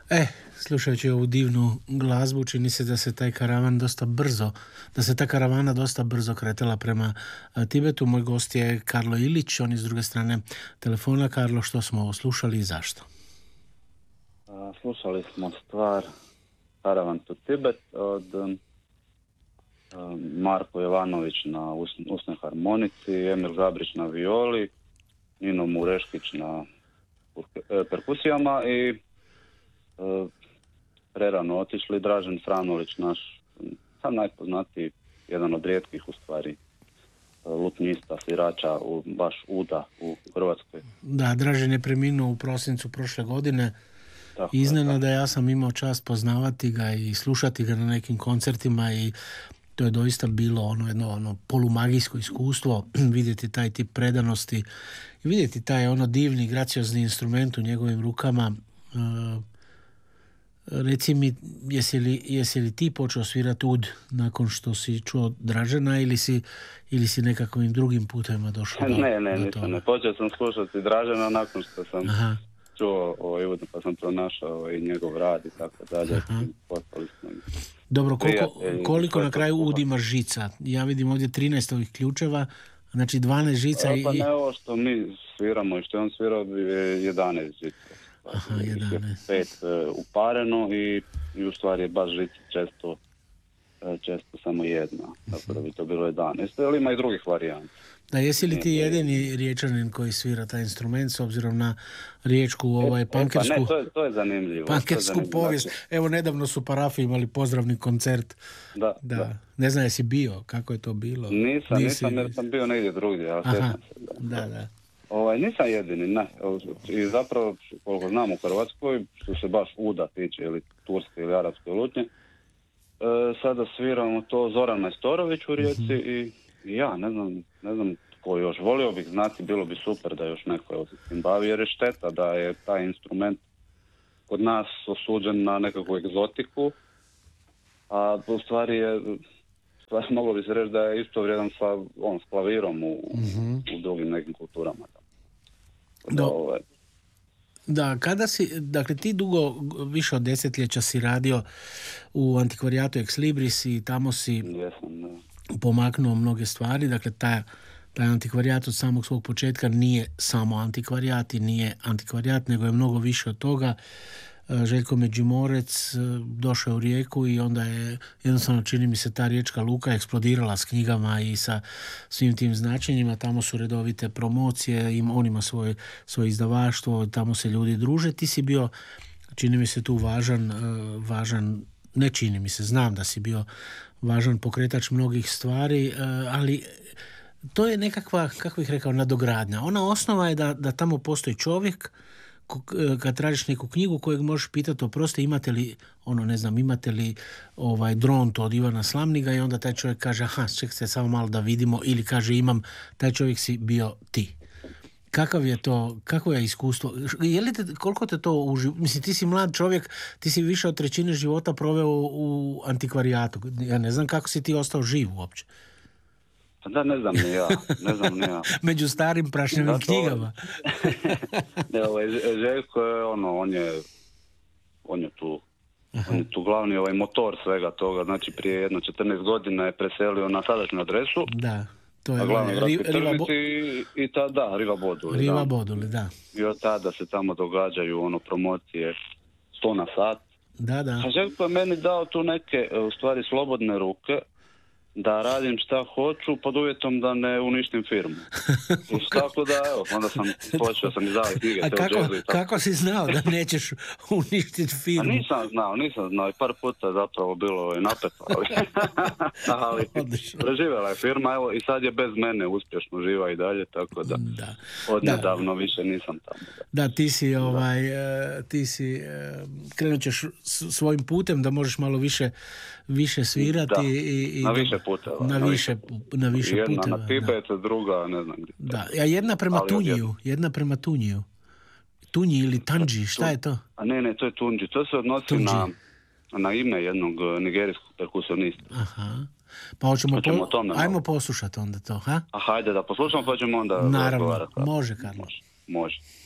Slušajući ovu divnu glazbu, čini se da se taj karavan dosta brzo, da se ta karavana dosta brzo kretala prema Tibetu. Moj gost je Karlo Ilić, on je s druge strane telefona. Karlo, što smo ovo slušali i zašto? Slušali smo stvar Karavan to Tibet od Marko Jovanović na usnoj harmonici, Emil Gabrić na violi, Nino Mureškić na perkusijama i prerano otišli Dražen Franulić, naš sam najpoznatiji, jedan od rijetkih u stvari lutnjista, svirača baš uda u Hrvatskoj. Da, Dražen je preminuo u prosincu prošle godine. Iznenada ja sam imao čast poznavati ga i slušati ga na nekim koncertima i to je doista bilo jedno polumagijsko iskustvo, vidjeti taj tip predanosti i vidjeti taj divni, graciozni instrument u njegovim rukama. Reci mi, jesi li ti počeo svirati ud nakon što si čuo Dražena ili si nekakvim drugim putovima došao? Ne. Počeo sam slušati Dražena nakon što sam čuo ud, pa sam pronašao i njegov rad i tako dalje. Postali smo dobro, koliko na kraju ud ima žica? Ja vidim ovdje 13 ovih ključeva, znači 12 žica Pa ne, ovo što mi sviramo i što je on svirao je 11 žica. 5 upareno i u stvari je baš žica često samo jedna, tako da bi to bilo 11, ali ima i drugih varijanta. Da, jesi li ti jedini riječanin koji svira taj instrument s obzirom na riječku pankersku? Ne, to je zanimljivo. Pankersku povijest. Evo, nedavno su Parafi imali pozdravni koncert. Da. Ne znam, jesi bio? Kako je to bilo? Nisam jer sam bio negdje drugdje. Da. Nisam jedini, ne. I zapravo, koliko znam u Hrvatskoj, što se baš uda tiče, ili turske ili arapske lutnje, sada sviramo to Zoran Majstorović u Rijeci i ja ne znam tko još. Volio bih znati, bilo bi super da još neko se s tim bavi, jer je šteta da je taj instrument kod nas osuđen na nekakvu egzotiku, a u stvari moglo bi se reći da je isto vrijedan s klavirom u drugim nekim kulturama. Da, kada si, dakle ti dugo, više od desetljeća si radio u antikvarijatu Ex Libris i tamo si pomaknuo mnoge stvari, dakle taj antikvarijat od samog svog početka nije samo antikvarijat i nije antikvarijat, nego je mnogo više od toga. Željko Međimorec došao u Rijeku i onda je jednostavno, čini mi se, ta riječka luka eksplodirala s knjigama i sa svim tim značenjima. Tamo su redovite promocije, on ima svoje izdavaštvo, tamo se ljudi druže. Ti si bio, čini mi se, tu važan, ne čini mi se, znam da si bio važan pokretač mnogih stvari, ali to je nekakva, kako bih rekao, nadogradnja. Ona osnova je da tamo postoji čovjek kad tražiš neku knjigu kojeg možeš pitati, oprosti, imate li dron to od Ivana Slamniga, i onda taj čovjek kaže, čekajte samo malo da vidimo, ili kaže imam, taj čovjek si bio ti. Kakvo je iskustvo? Koliko te to mislim, ti si mlad čovjek, ti si više od trećine života proveo u antikvarijatu. Ja ne znam kako si ti ostao živ uopće. Da, ne znam ni ja. Među starim prašnjavim knjigama. Željko je on je tu glavni motor svega toga. Znači prije jedno 14 godina je preselio na sadašnju adresu. Da, to je Riva Boduli. Riva Boduli, da. I od tada se tamo događaju promocije 100 na sat. Da. A Željko je meni dao tu neke, u stvari, slobodne ruke da radim šta hoću pod uvjetom da ne uništim firmu. Tako da, onda sam počeo sam izdavati knjige. Kako si znao da nećeš uništiti firmu? Nisam znao. I par puta zapravo bilo napeto, ali preživjela je firma, i sad je bez mene uspješno živa i dalje, tako da odnedavno više nisam tamo. Da, ti si krenut ćeš svojim putem da možeš malo više svirati i na više puteva. Na više jedna puteva. Na Tibet, druga ne znam gdje. Da, a jedna prema Tunjiju. Tunji ili Tanji, šta je to? A ne, to je Tunji. To se odnosi na ime jednog nigerijskog perkusionista. Aha. Pa ajmo poslušati onda to, ha? A hajde da poslušamo, pa ćemo onda naravno, može, Karlo. Može.